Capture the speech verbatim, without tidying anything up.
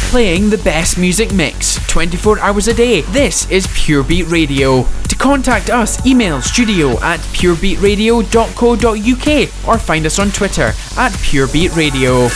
playing the best music mix twenty-four hours a day. This is Pure Beat Radio. To contact us, email studio at purebeatradio dot co dot uk or find us on Twitter at Pure Beat Radio.